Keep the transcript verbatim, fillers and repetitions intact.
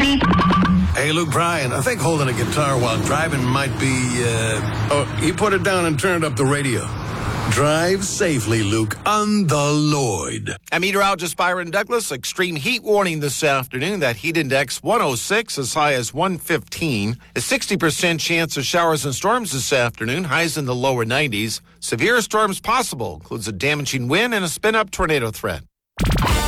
Hey, Luke Bryan, I think holding a guitar while driving might be, uh... Oh, he put it down and turned up the radio. Drive safely, Luke, on the Lloyd. I'm meteorologist Byron Douglas. Extreme heat warning this afternoon. That heat index one oh six, as high as one fifteen. A sixty percent chance of showers and storms this afternoon. Highs in the lower nineties. Severe storms possible. Includes a damaging wind and a spin-up tornado threat.